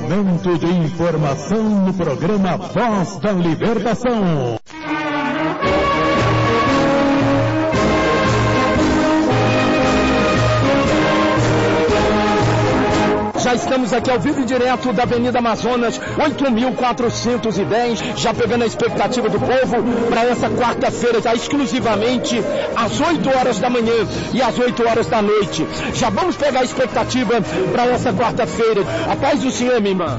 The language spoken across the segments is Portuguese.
Momento de informação no programa Voz da Libertação. Já estamos aqui ao vivo e direto da Avenida Amazonas, 8.410, já pegando a expectativa do povo para essa quarta-feira, exclusivamente às 8 horas da manhã e às 8 horas da noite. Já vamos pegar a expectativa para essa quarta-feira. A paz do Senhor, minha irmã.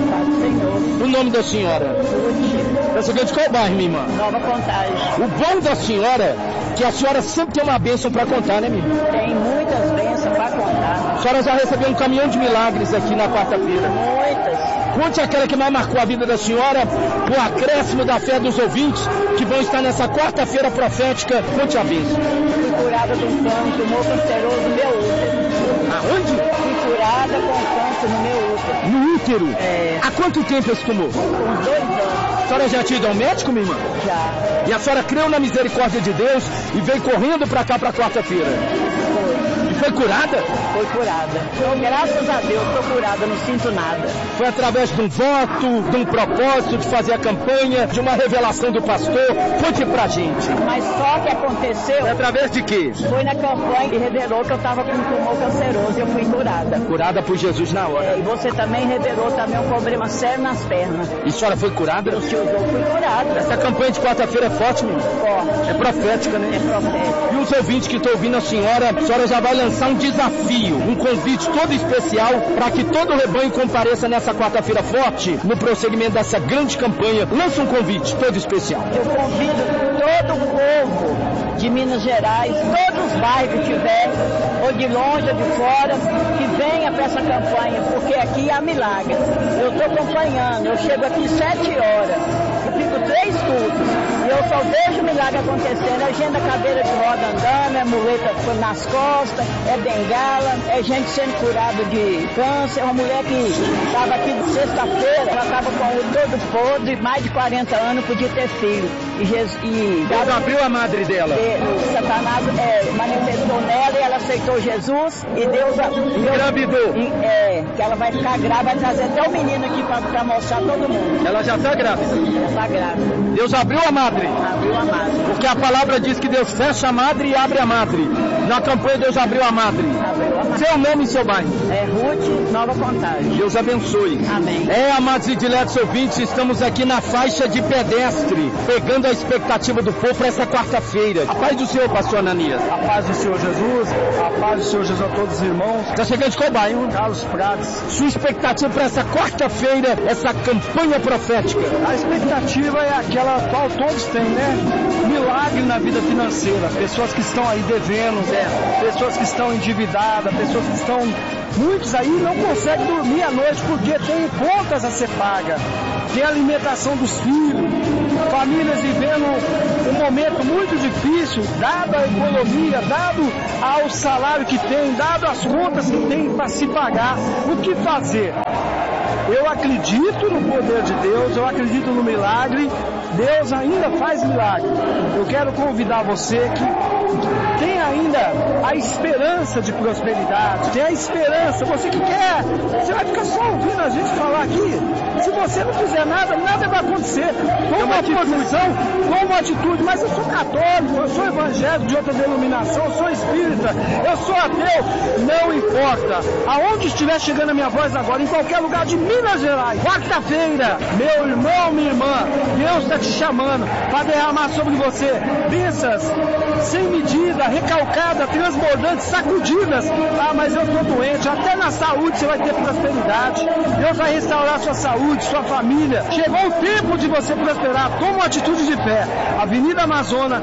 O nome da senhora? Você veio de qual bairro, minha irmã? Nova Contagem. O bom da senhora é que a senhora sempre tem uma bênção para contar, né, minha irmã? Tem muitas bênçãos para contar. A senhora já recebeu um caminhão de milagres aqui na quarta-feira. Muitas. Conte aquela que mais marcou a vida da senhora, o acréscimo da fé dos ouvintes que vão estar nessa quarta-feira profética. Conte a vez. Fui curada de um tumor canceroso no meu útero. Aonde? Fui curada com câncer no meu útero. No útero? É. Há quanto tempo esse tumor? Uns 2 anos. A senhora já tinha ido ao médico, minha irmã? Já. E a senhora creu na misericórdia de Deus e veio correndo para cá para quarta-feira? Foi. E foi curada? Foi curada. Então, graças a Deus, estou curada, não sinto nada. Foi através de um voto, de um propósito de fazer a campanha, de uma revelação do pastor? Conte pra gente. Mas só que aconteceu... Foi através de quê? Foi na campanha que revelou que eu estava com um tumor canceroso e eu fui curada. Curada por Jesus na hora. E você também revelou também um problema sério nas pernas. E a senhora foi curada? Deus te usou, fui curada. Essa campanha de quarta-feira é forte, menino? Forte. É profética, né? É profética. E os ouvintes que estão ouvindo a senhora já vai lançar um desafio, um convite todo especial para que todo o rebanho compareça nessa quarta-feira forte, no prosseguimento dessa grande campanha. Lança um convite todo especial. Eu convido todo o povo de Minas Gerais, todos os bairros que tiver, ou de longe ou de fora, que venha para essa campanha, porque aqui há milagre. Eu estou acompanhando, eu chego aqui 7 horas, eu fico 3 cultos, e eu só vejo milagre acontecendo. É gente da cadeira de roda andando, é muleta nas costas, é bengala, é gente sendo curada de câncer. Uma mulher que estava aqui de sexta-feira, ela estava com o todo podre, mais de 40 anos, podia ter filho. Deus abriu a madre dela. Satanás manifestou nela e ela aceitou Jesus e Deus engravidou. Que ela vai ficar grávida, vai trazer até o menino aqui para mostrar todo mundo. Ela já está grávida? Ela está grávida. Deus abriu a madre? Abriu a madre. Porque a palavra diz que Deus fecha a madre e abre a madre. Na campanha Deus abriu a madre. Abriu a madre. Seu nome e seu bairro? É Ruth, Nova Contagem. Deus abençoe. Amém. Amados e diletos ouvintes, estamos aqui na faixa de pedestre, pegando a expectativa do povo para essa quarta-feira. A paz do Senhor, pastor Ananias. A paz do Senhor Jesus, a paz do Senhor Jesus a todos os irmãos. Está chegando de qual bairro? Carlos Prates. Sua expectativa para essa quarta-feira, essa campanha profética? A expectativa é aquela qual todos têm, né? Milagre na vida financeira. Pessoas que estão aí devendo, pessoas que estão endividadas, pessoas que estão... Muitos aí não conseguem dormir à noite porque tem contas a ser pagas, tem alimentação dos filhos, famílias vivendo um momento muito difícil, dado a economia, dado ao salário que tem, dado as contas que tem para se pagar. O que fazer? Eu acredito no poder de Deus, eu acredito no milagre. Deus ainda faz milagre. Eu quero convidar você que tem ainda a esperança de prosperidade, tem a esperança, você que quer, você vai ficar só ouvindo a gente falar aqui. Se você não fizer nada, nada vai acontecer. Toma uma posição, toma uma atitude, mas eu sou católico, eu sou evangélico de outra denominação, eu sou espírita, eu sou ateu, não importa. Aonde estiver chegando a minha voz agora, em qualquer lugar de Minas Gerais, quarta-feira, meu irmão, minha irmã, Deus está te chamando para derramar sobre você bênçãos sem medida, recalcadas, transbordantes, sacudidas. Mas eu estou doente, até na saúde você vai ter prosperidade. Deus vai restaurar sua saúde, sua família. Chegou o tempo de você prosperar. Toma uma atitude de fé. Avenida Amazonas,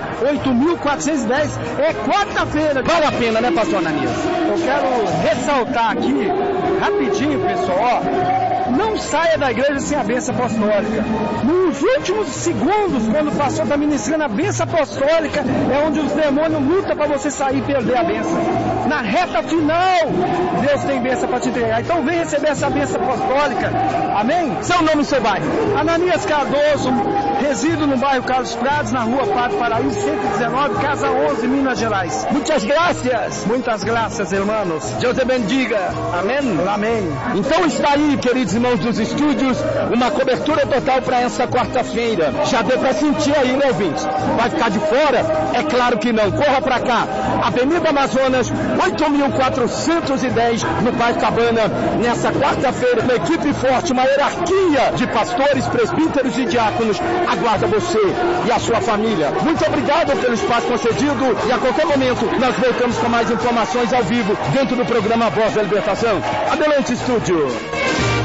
8.410, é quarta-feira. Vale a pena, né, pastor Ananias? Eu quero ressaltar aqui, rapidinho, pessoal, não saia da igreja sem a bênção apostólica. Nos últimos segundos, quando o pastor está ministrando a bênção apostólica, é onde os demônios lutam para você sair e perder a bênção. na reta final, Deus tem bênção para te entregar. Então vem receber essa bênção apostólica. Amém? Seu nome e seu bairro? Ananias Cardoso, resido no bairro Carlos Prados, na rua Padre Paraíso, 119, Casa 11, Minas Gerais. Muitas graças. Muitas graças, irmãos. Deus te bendiga. Amém? Amém. Então está aí, queridos irmãos dos estúdios, uma cobertura total para essa quarta-feira. Já deu para sentir aí, né, ouvintes? Vai ficar de fora? É claro que não. Corra para cá. Avenida Amazonas, 8.410, no bairro Cabana, nessa quarta-feira. Uma equipe forte, uma hierarquia de pastores, presbíteros e diáconos aguarda você e a sua família. Muito obrigado pelo espaço concedido e a qualquer momento nós voltamos com mais informações ao vivo dentro do programa Voz da Libertação. Adelante, estúdio.